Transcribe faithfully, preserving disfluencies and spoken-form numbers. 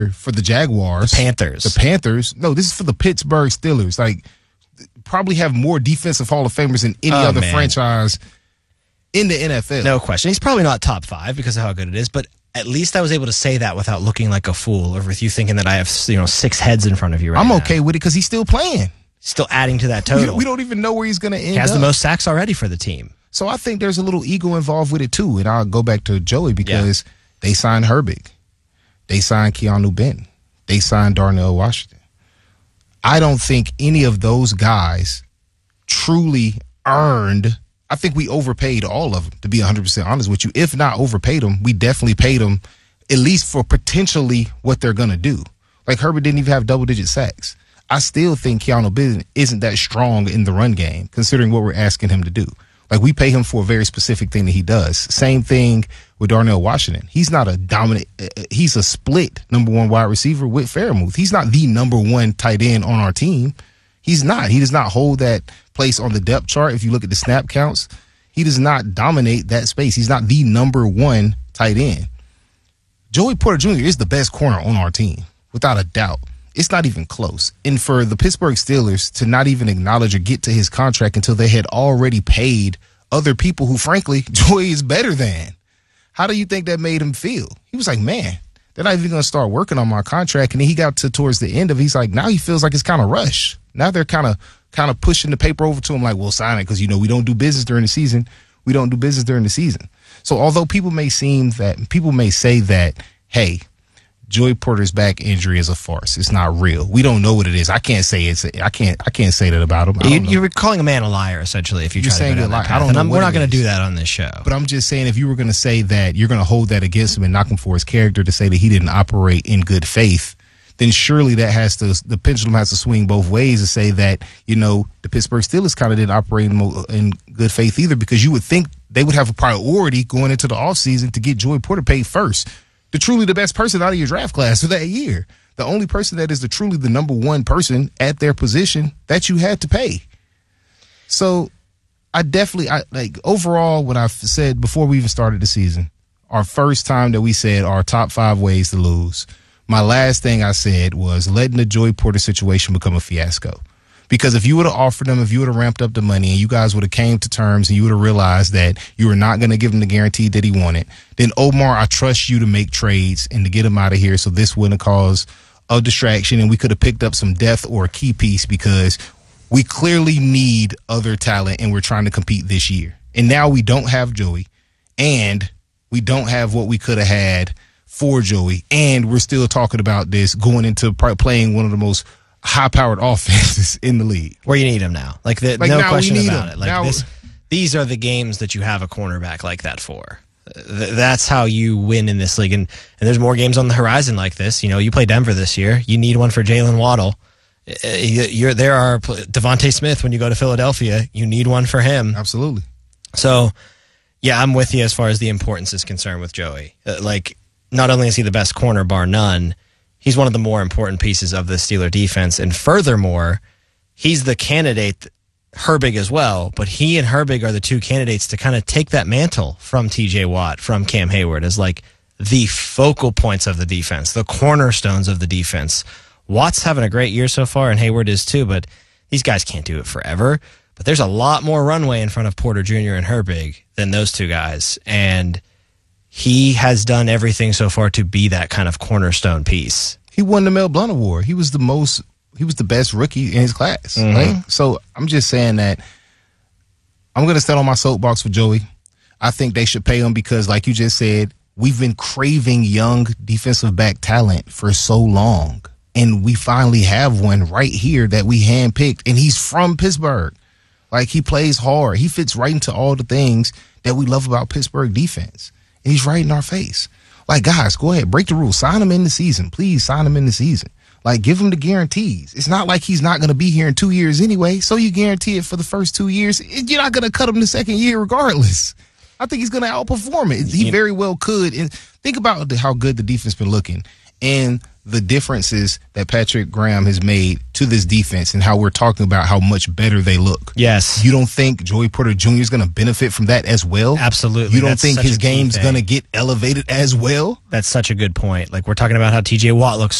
for the Jaguars. The Panthers. The Panthers. No, this is for the Pittsburgh Steelers. Like, probably have more defensive Hall of Famers than any oh, other man. franchise in the N F L. No question. He's probably not top five because of how good it is, but at least I was able to say that without looking like a fool or with you thinking that I have, you know, six heads in front of you right I'm now. okay with it because he's still playing. Still adding to that total. We, we don't even know where he's going to end up. He has up. the most sacks already for the team. So I think there's a little ego involved with it too. And I'll go back to Joey because yeah. they signed Herbig. They signed Keanu Benton. They signed Darnell Washington. I don't think any of those guys truly earned. I think we overpaid all of them, to be one hundred percent honest with you. If not overpaid them, we definitely paid them at least for potentially what they're going to do. Like Herbert didn't even have double-digit sacks. I still think Keanu Benton isn't that strong in the run game, considering what we're asking him to do. Like, we pay him for a very specific thing that he does. Same thing with Darnell Washington. He's not a dominant – he's a split number one wide receiver with Fairmouth. He's not the number one tight end on our team. He's not. He does not hold that place on the depth chart. If you look at the snap counts, he does not dominate that space. He's not the number one tight end. Joey Porter Junior is the best corner on our team, without a doubt. It's not even close. And for the Pittsburgh Steelers to not even acknowledge or get to his contract until they had already paid other people who, frankly, Joey is better than. How do you think that made him feel? He was like, man, they're not even going to start working on my contract. And then he got to towards the end of it. He's like, now he feels like it's kind of rushed. Now they're kind of kind of pushing the paper over to him like, we'll sign it because, you know, we don't do business during the season. We don't do business during the season. So although people may seem that people may say that, hey, Joey Porter's back injury is a farce. It's not real. We don't know what it is. I can't say it's. I can't. I can't say that about him. You, you're calling a man a liar, essentially. If you you're try saying to go down a that liar, path. I don't and know I'm, what we're not it going to is. do that on this show. But I'm just saying, if you were going to say that, you're going to hold that against him and knock him for his character to say that he didn't operate in good faith, then surely that has to. The pendulum has to swing both ways to say that, you know, the Pittsburgh Steelers kind of didn't operate in, in good faith either, because you would think they would have a priority going into the offseason to get Joey Porter paid first. The truly the best person out of your draft class for that year. The only person that is the truly the number one person at their position that you had to pay. So I definitely, I like overall what I've said before we even started the season, our first time that we said our top five ways to lose, my last thing I said was letting the Joey Porter situation become a fiasco. Because if you would have offered them, if you would have ramped up the money and you guys would have came to terms and you would have realized that you were not going to give him the guarantee that he wanted, then Omar, I trust you to make trades and to get him out of here so this wouldn't have caused a distraction and we could have picked up some depth or a key piece, because we clearly need other talent and we're trying to compete this year. And now we don't have Joey and we don't have what we could have had for Joey, and we're still talking about this going into playing one of the most high-powered offenses in the league, where you need him now. Like, the, like no question about him. it. Like now, this, these are the games that you have a cornerback like that for. Th- that's how you win in this league. And, and there's more games on the horizon like this. You know, you play Denver this year. You need one for Jalen Waddle. You're, there are Devontae Smith when you go to Philadelphia. You need one for him. Absolutely. So, yeah, I'm with you as far as the importance is concerned with Joey. Uh, like, not only is he the best corner, bar none, he's one of the more important pieces of the Steeler defense. And furthermore, he's the candidate, Herbig as well, but he and Herbig are the two candidates to kind of take that mantle from T J Watt, from Cam Hayward, as like the focal points of the defense, the cornerstones of the defense. Watt's having a great year so far, and Hayward is too, but these guys can't do it forever. But there's a lot more runway in front of Porter Junior and Herbig than those two guys, and he has done everything so far to be that kind of cornerstone piece. He won the Mel Blount Award. He was the most, he was the best rookie in his class. Mm-hmm. Right? So I'm just saying that I'm going to stand on my soapbox for Joey. I think they should pay him because, like you just said, we've been craving young defensive back talent for so long. And we finally have one right here that we handpicked. And he's from Pittsburgh. Like, he plays hard. He fits right into all the things that we love about Pittsburgh defense. And he's right in our face. Like, guys, go ahead, break the rules. Sign him in the season. Please sign him in the season. Like, give him the guarantees. It's not like he's not going to be here in two years anyway, so you guarantee it for the first two years. You're not going to cut him the second year regardless. I think he's going to outperform it. He very well could. And think about how good the defense been looking. And the differences that Patrick Graham has made to this defense and how we're talking about how much better they look. Yes. You don't think Joey Porter Junior is going to benefit from that as well? Absolutely. You don't That's think such his a key game's thing. going to get elevated as well? That's such a good point. Like, we're talking about how T J Watt looks